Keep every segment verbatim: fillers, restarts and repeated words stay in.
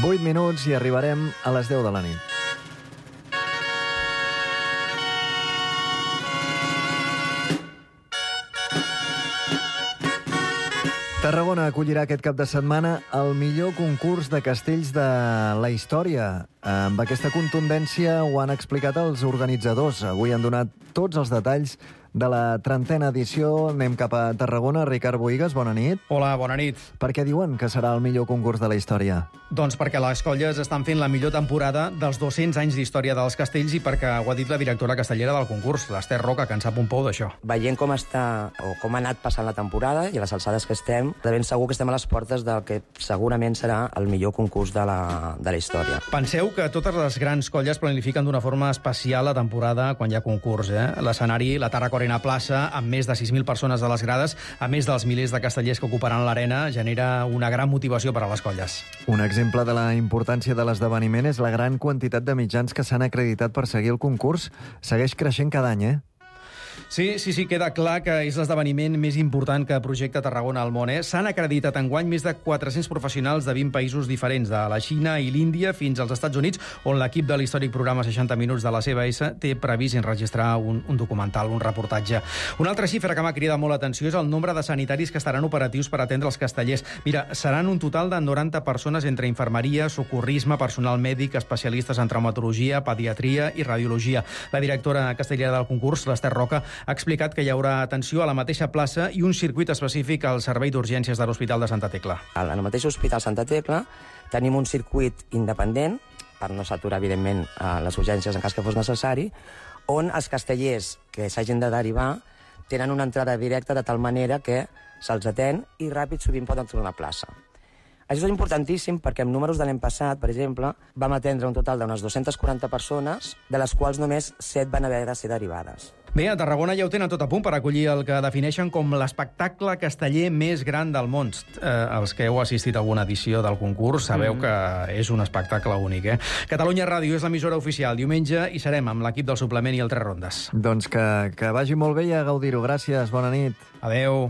vuit minuts i arribarem a les deu de la nit. Tarragona acollirà aquest cap de setmana el millor concurs de castells de la història. Amb aquesta contundència ho han explicat els organitzadors. Avui han donat tots els detalls de la trentena edició. Anem cap a Tarragona. Ricard Bohigas, bona nit. Hola, bona nit. Per què diuen que serà el millor concurs de la història? Doncs perquè les colles estan fent la millor temporada dels dos-cents anys d'història dels castells i perquè ho ha dit la directora castellera del concurs, l'Ester Roca, que en sap un pou d'això. Veient com està o com ha anat passant la temporada i a les alçades que estem, de ben segur que estem a les portes del que segurament serà el millor concurs de la, de la història. Penseu que totes les grans colles planifiquen d'una forma especial la temporada quan hi ha concurs. Eh? L'escenari, la Tarraco Arena Plaça, amb més de sis mil persones a les grades, a més dels milers de castellers que ocuparan l'arena, genera una gran motivació per a les colles. Un exemple de la importància de l'esdeveniment és la gran quantitat de mitjans que s'han acreditat per seguir el concurs. Segueix creixent cada any, eh? Sí, sí, sí, queda clar que és l'esdeveniment més important que projecta Tarragona al món. Eh? S'han acreditat enguany més de quatre-cents professionals de vint països diferents, de la Xina i l'Índia fins als Estats Units, on l'equip de l'històric programa seixanta minuts de la C B S té previst enregistrar un, un documental, un reportatge. Una altra xifra que m'ha cridat molt l'atenció és el nombre de sanitaris que estaran operatius per atendre els castellers. Mira, seran un total de noranta persones entre infermeria, socorrisme, personal mèdic, especialistes en traumatologia, pediatria i radiologia. La directora castellera del concurs, l'Ester Roca, ha explicat que hi haurà atenció a la mateixa plaça i un circuit específic al servei d'urgències de l'Hospital de Santa Tecla. En el mateix Hospital Santa Tecla tenim un circuit independent, per no saturar, evidentment, les urgències en cas que fos necessari, on els castellers que s'hagin de derivar tenen una entrada directa de tal manera que se'ls atén i ràpid sovint poden trobar una plaça. Això és importantíssim perquè amb números de l'any passat, per exemple, vam atendre un total d'unes dues-centes quaranta persones, de les quals només set van haver de ser derivades. Bé, a Tarragona ja ho tenen tot a punt per acollir el que defineixen com l'espectacle casteller més gran del món. Eh, els que heu assistit a alguna edició del concurs sabeu mm. que és un espectacle únic. Eh? Catalunya Ràdio és l'emissora oficial. Diumenge hi serem amb l'equip del suplement i el Tres Rondes. Doncs que, que vagi molt bé i a gaudir-ho. Gràcies, bona nit. Adeu.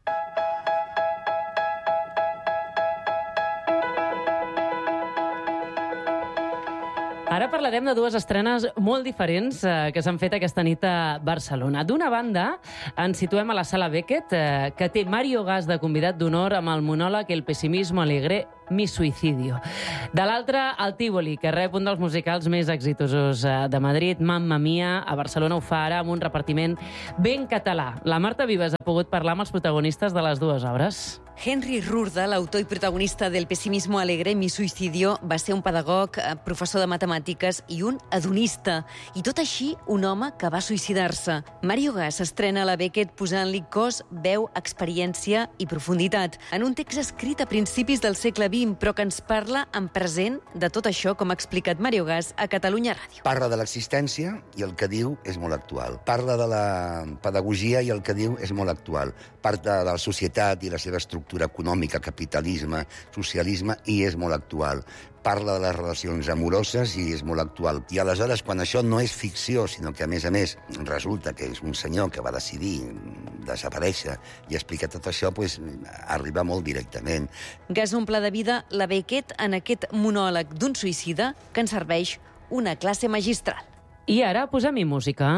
Ara parlarem de dues estrenes molt diferents eh, que s'han fet aquesta nit a Barcelona. D'una banda, ens situem a la Sala Beckett, eh, que té Mario Gas de convidat d'honor amb el monòleg El pesimismo alegre, mi suicidio. De l'altra, el Tívoli, que rep un dels musicals més exitosos eh, de Madrid, Mamma Mia. A Barcelona ho fa ara amb un repartiment ben català. La Marta Vives ha pogut parlar amb els protagonistes de les dues obres. Henry Rurda, l'autor i protagonista del Pesimismo alegre, mi suicidio, va ser un pedagog, professor de matemàtiques i un hedonista. I tot així, un home que va suïcidar-se. Mario Gas estrena a la Beckett posant-li cos, veu, experiència i profunditat. En un text escrit a principis del segle vint, però que ens parla en present de tot això, com ha explicat Mario Gas a Catalunya Ràdio. Parla de l'existència i el que diu és molt actual. Parla de la pedagogia i el que diu és molt actual. Parla de la societat i la seva estructura econòmica, capitalisme, socialisme, i és molt actual. Parla de les relacions amoroses i és molt actual. I aleshores, quan això no és ficció, sinó que, a més a més, resulta que és un senyor que va decidir desaparèixer i explicar tot això, doncs, arriba molt directament. Gas un pla de vida, la Beckett, en aquest monòleg d'un suïcida que ens serveix una classe magistral. I ara posem-hi música.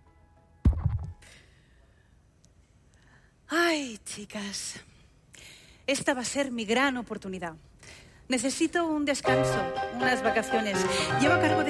Ay, chicas, esta va a ser mi gran oportunidad. Necesito un descanso, unas vacaciones. Llevo a cargo de